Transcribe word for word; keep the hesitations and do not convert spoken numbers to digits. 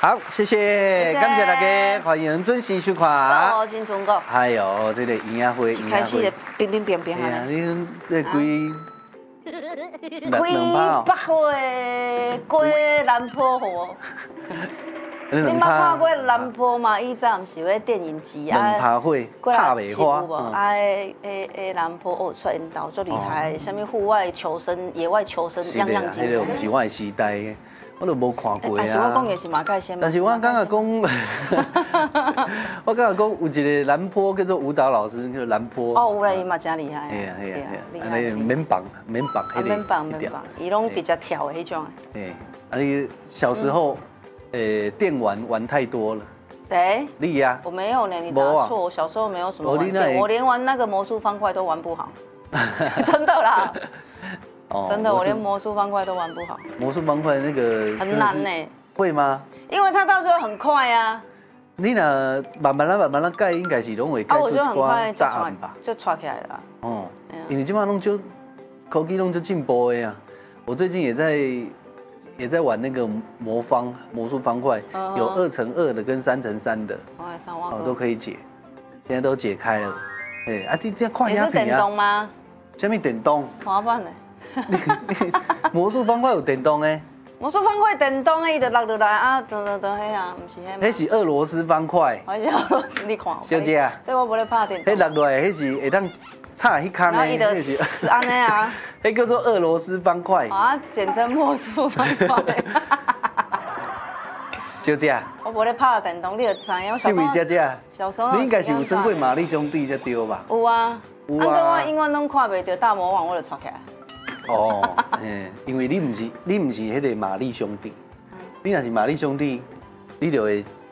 好，谢谢，感谢大家，欢迎准时收看。 哦，真中国。 哎呦，这个音乐会， 一开始的冰冰冰冰哎呀， 啊！ 你这规开百岁过南坡河。你捌看过南坡吗？以前毋是有电影机啊， 两拍火，拍袂花。 啊，诶诶诶，南坡哦，出因导足厉害，什么户外求生、野外求生，样样精通。 迄个毋是我的时代的。我都无看过啊！ 但是我讲的是马盖先。 但是我刚刚讲，我刚刚讲有一个南坡叫做舞蹈老师，叫南坡。 哦，有啦，伊嘛真厉害。 系啊系啊系啊，安尼免绑免绑迄个。 免绑免绑，伊拢直接跳的迄种。 诶，啊你小时候，诶电玩玩太多了。 谁？ 你呀？ 我没有呢，你答错。我小时候没有什么玩电，我连玩那个魔术方块都玩不好。真的啦。哦，真的，我连魔术方块都玩不好。 魔术方块那个很难呢。 会吗？ 因为它到最后很快啊。 你那慢慢啦慢慢啦盖，应该是拢会盖出一答案吧？ 就抓起来了。 哦，因为今晚弄就科技弄就进步的呀。我最近也在也在玩那个魔方魔术方块，有二乘二的跟三乘三的，哦都可以解，现在都解开了。哎啊，这这快呀！ 你是电动吗？ 什么电动？ 滑板的。 魔术方块有电动诶， 魔术方块电动诶，伊就落落来啊，等等等，迄啊，唔是迄。 迄是俄罗斯方块。 我是俄罗斯，你看。 小姐啊， 所以我无咧拍电动。 迄落落来，迄是会当插迄空诶， 迄是安尼啊。 迄叫做俄罗斯方块。 啊，简称魔术方块。 小姐。 我无咧拍电动，你就知影。 是位姐姐。 小时候。 你应该是有生过玛丽兄弟才对吧？ 有啊。有啊。啊，哥我永远拢看袂到大魔王，我就抓起来。 哦，嘿，因为你唔是你唔是迄个玛丽兄弟，你若是玛丽兄弟，你就会